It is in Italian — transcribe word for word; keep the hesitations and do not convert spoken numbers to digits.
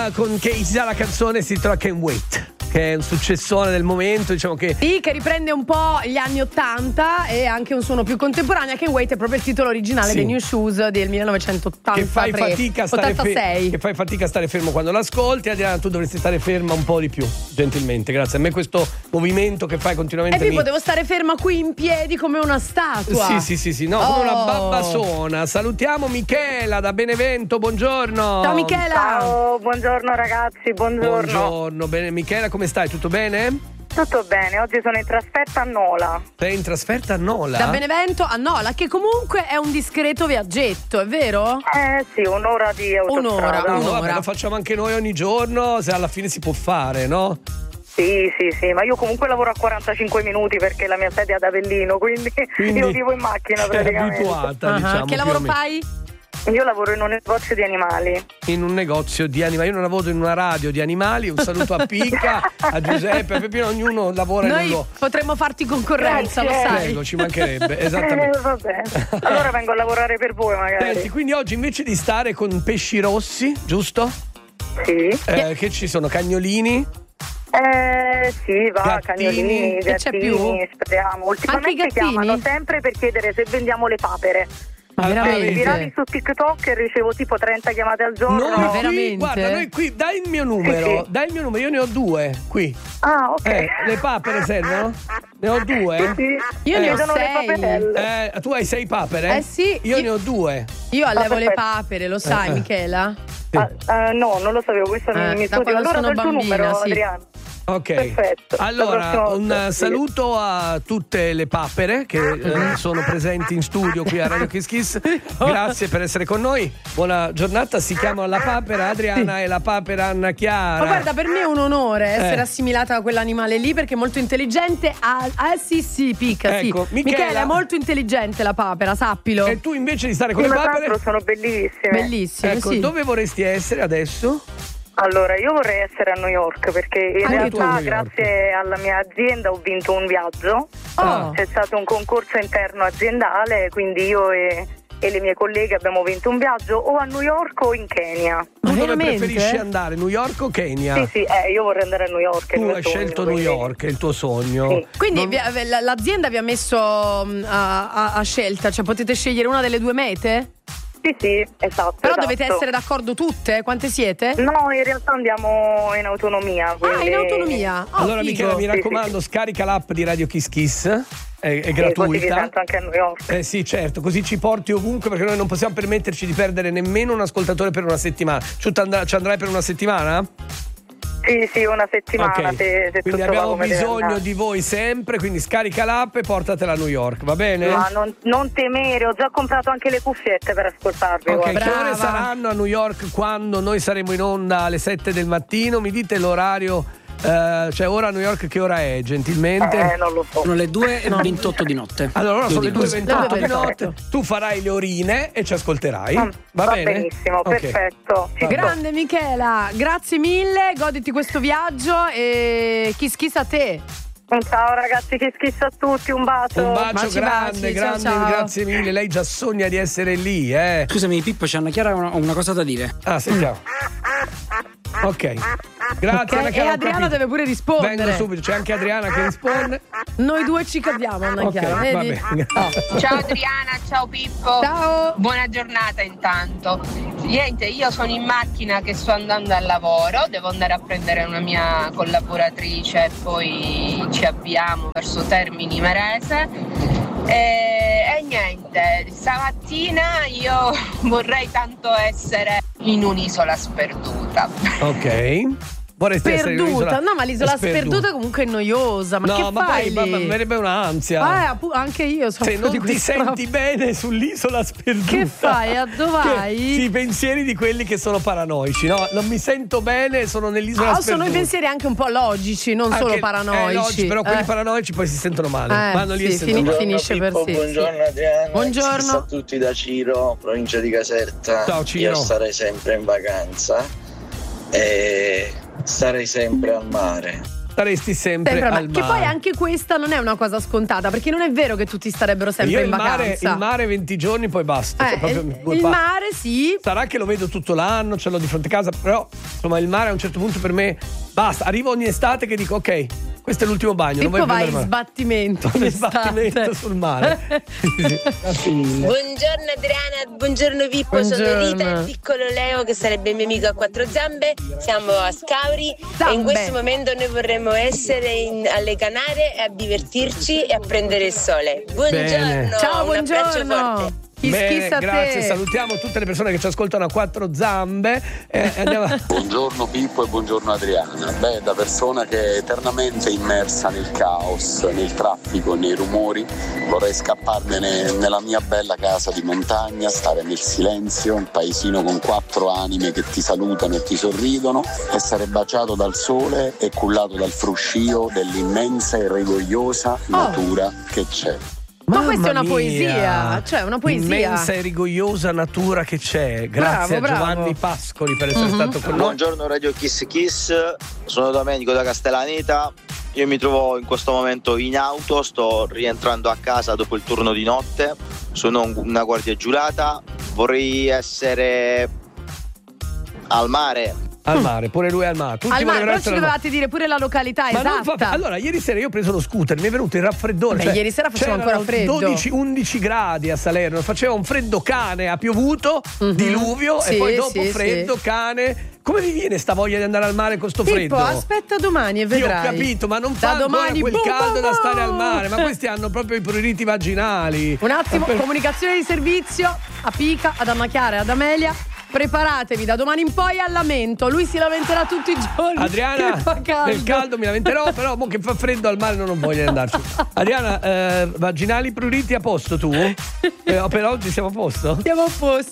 con Casey, la canzone si trova Can't Wait, che è un successore del momento, diciamo che sì, che riprende un po' gli anni ottanta e anche un suono più contemporaneo. Can't Wait è proprio il titolo originale sì. dei New Shoes del millenovecentottantatré. Che fai fatica a stare ottantasei. Fe- che fai fatica a stare fermo quando l'ascolti. Adriana, tu dovresti stare ferma un po' di più, gentilmente, grazie. A me questo movimento che fai continuamente. E Pippo, mi... devo stare ferma qui in piedi come una statua. Sì, sì, sì, sì, no, oh. come una babbasona. Salutiamo Michela da Benevento, buongiorno. Ciao Michela. Ciao, buongiorno ragazzi, buongiorno. Buongiorno, bene. Michela, come stai? Tutto bene? Tutto bene, oggi sono in trasferta a Nola. Sei in trasferta a Nola? Da Benevento a Nola, che comunque è un discreto viaggetto, è vero? Eh sì, un'ora di autostrada. Un'ora, No, un'ora. vabbè, lo facciamo anche noi ogni giorno, se alla fine si può fare, no? Sì, sì, sì, ma io comunque lavoro a quarantacinque minuti perché la mia sede è ad Avellino, quindi, quindi io vivo in macchina praticamente. Sei abituata, uh-huh. diciamo. Che lavoro fai? Io lavoro in un negozio di animali. In un negozio di animali, io non lavoro in una radio di animali. Un saluto a Picca, a Giuseppe, a Peppino, ognuno lavora Noi in un potremmo farti concorrenza, Grazie. lo sai. Prego, ci mancherebbe, esattamente. Eh, va bene. Allora vengo a lavorare per voi magari. Senti, quindi oggi invece di stare con pesci rossi, giusto? Sì. Eh, che ci sono? Cagnolini? Eh sì, va, Gattini. cagnolini, Che c'è più? gattini, speriamo. Ultimamente gattini? chiamano sempre per chiedere se vendiamo le papere. Ma Ah, veramente? avete- Virali su TikTok e ricevo tipo trenta chiamate al giorno. Noi qui, veramente? guarda, noi qui, dai il mio numero, Sì, sì. dai il mio numero, io ne ho due qui. Ah, ok. Eh, le papere servono? Ne ho due? Sì, Io ne ho sono le sei. paperelle. Eh, tu hai sei papere? Eh sì, Io, io- ne ho due. Io allevo Ah, le perfetto. papere, lo sai, Eh, eh. Michela? Sì. Ah, ah, no, non lo sapevo, questo Eh, mi, mi da studio. quando Allora sono do il tuo bambina, numero, sì. Adriano. Ok, Perfetto. La allora prossima un volta, sì. saluto a tutte le papere che eh, sono presenti in studio qui a Radio Kiss Kiss. Grazie per essere con noi. Buona giornata. Si chiama La Papera Adriana e La Papera Anna Chiara. Ma guarda, per me è un onore essere Eh. assimilata a quell'animale lì perché è molto intelligente. Ah, ah, sì, sì, picca, Ecco, sì. Michela- Michela è molto intelligente la papera, sappilo. E tu invece di stare con Sì, le ma tra papere, l'altro sono bellissime. Bellissime, ecco, sì. dove vorresti essere adesso? Allora, io vorrei essere a New York perché in Anche tu a realtà New York. grazie alla mia azienda ho vinto un viaggio. Oh. C'è stato un concorso interno aziendale, quindi io e, e le mie colleghe abbiamo vinto un viaggio o a New York o in Kenya. Ma Tu dove veramente? preferisci andare, New York o Kenya? Sì, sì, eh, io vorrei andare a New York. è il Tu mio hai sogno, scelto New quindi- York, è il tuo sogno. Sì. Quindi Non- vi- v- la- l'azienda vi ha messo mm, a, a- a scelta, cioè potete scegliere una delle due mete? Sì, sì, esatto. Però esatto. dovete essere d'accordo tutte? Quante siete? No, in realtà andiamo in autonomia. Ah, quindi- in autonomia. Oh, Allora, figo. Michela, mi Sì, raccomando, scarica l'app di Radio Kiss Kiss. È, è Sì, così vi gratuita. sento anche a New York. Eh sì, certo, così ci porti ovunque perché noi non possiamo permetterci di perdere nemmeno un ascoltatore per una settimana. Ci andrai, ci andrai per una settimana? Sì, sì, una settimana. Ok. Se, se Quindi tutto va abbiamo come deve bisogno andare. di voi sempre, quindi scarica l'app e portatela a New York, va bene? Ma non, non temere, ho già comprato anche le cuffiette per ascoltarvi. Ok, guarda. che ore Brava. saranno a New York quando noi saremo in onda alle sette del mattino? Mi dite l'orario, eh, cioè ora a New York che ora è, gentilmente? Eh, non lo so. Sono le due e ventotto di notte. Allora, ora sono le due e ventotto di Perfetto. notte, tu farai le orine e ci ascolterai, Ah, va, va bene? benissimo, Ok. perfetto. Ci Vabbè. Grande Michela, grazie mille, goditi questo viaggio e kiss kiss a te. Ciao ragazzi, che schizza a tutti, un bacio. Un bacio Baci, grande, baci, ciao, grande, ciao. grazie mille. Lei già sogna di essere lì, eh? Scusami, Pippo, c'è Anna Chiara una, una cosa da dire. Ah, sentiamo. Ok, grazie. Ok, Anna e Chiara, ho Adriana capito. deve pure rispondere. Vengo subito, c'è anche Adriana che risponde. Noi due ci capiamo, Anna Ok, Chiara, va vedi? bene. Oh. Ciao Adriana, ciao Pippo. Ciao. Buona giornata intanto. Niente, io sono in macchina che sto andando al lavoro, devo andare a prendere una mia collaboratrice e poi ci avviamo verso Termini Imerese. E, e niente, stamattina io vorrei tanto essere in un'isola sperduta. Ok. Vorresti essere in Sperduta, un'isola no, ma l'isola sperduta. sperduta comunque è noiosa. Ma no, che ma fai poi lì? ma- ma verrebbe un'ansia. Ah, appu- anche io soffro Se non di ti questa senti roba. bene sull'isola sperduta. Che fai? A dove Che- vai? Sì, i pensieri di quelli che sono paranoici, no? Non mi sento bene, sono nell'isola Ah, sperduta. sono i pensieri anche un po' logici, non Anche- solo eh, paranoici. logici, però quelli Eh. paranoici poi si sentono male. Eh, Vanno lì sì, e sentono fini- male. finisce per Pippo, sì. buongiorno Adriana. Buongiorno. Ciao a tutti da Ciro, provincia di Caserta. Ciao, Ciro. Io starei sempre in vacanza e starei sempre al mare. staresti sempre, sempre al mare. Che poi anche questa non è una cosa scontata, perché non è vero che tutti starebbero sempre Io in il mare, vacanza. il mare venti giorni poi basta. Eh, Proprio il, due il pa- mare sì. Sarà che lo vedo tutto l'anno, ce l'ho di fronte a casa, però insomma il mare a un certo punto per me basta. Arrivo ogni estate che dico ok, questo è l'ultimo bagno. Pippo non voglio va in prendere mare. sbattimento. In in sbattimento estate. sul mare. Buongiorno Adriana, buongiorno Pippo, sono Buongiorno. Rita, il piccolo Leo che sarebbe il mio amico a quattro zambe, siamo a Scauri Zambe. e in questo momento noi vorremmo essere in- alle Canarie e a divertirci e a prendere il sole. Buongiorno, Bene. Ciao, un abbraccio buongiorno. forte. Kiss Bene, kiss a grazie, te. salutiamo tutte le persone che ci ascoltano a quattro zambe e andiamo a... Buongiorno Pippo e buongiorno Adriana. Beh, da persona che è eternamente immersa nel caos, nel traffico, nei rumori, vorrei scapparmene nella mia bella casa di montagna, stare nel silenzio, un paesino con quattro anime che ti salutano e ti sorridono, essere baciato dal sole e cullato dal fruscio dell'immensa e rigogliosa natura che c'è. Ma questa è Mamma una poesia, mia. cioè una poesia. Immensa e rigogliosa natura che c'è. Grazie Bravo, a bravo. Giovanni Pascoli per essere Mhm. stato con noi. Buongiorno Radio Kiss Kiss, sono Domenico da Castellaneta. Io mi trovo in questo momento in auto, sto rientrando a casa dopo il turno di notte, sono un- una guardia giurata, vorrei essere al mare. Al mare, pure lui al mare. Tutti Al mare, volevano però ci essere al mare. dovevate dire pure la località Ma non esatta. fa- allora, ieri sera io ho preso lo scooter, mi è venuto il raffreddore. Beh, cioè, ieri sera faceva c'erano ancora freddo. dodici undici gradi a Salerno, faceva un freddo cane, ha piovuto, Mhm. diluvio Sì, e poi dopo sì, freddo sì. cane. Come vi viene sta voglia di andare al mare con sto Pippo, freddo? aspetta domani e Io vedrai. ho capito, ma non Da fa ancora domani, quel boom, caldo boom, da stare al boom. mare, ma questi hanno proprio i pruriti vaginali. Un attimo, Ma per- comunicazione di servizio a Pica, ad Anna Chiara e ad Amelia. Preparatevi da domani in poi al lamento. Lui si lamenterà tutti i giorni. Adriana, che fa caldo. nel caldo mi lamenterò, però mo che fa freddo al mare non ho voglia di andarci. Adriana, eh, vaginali pruriti a posto tu? Eh, per oggi siamo a posto? Siamo a posto.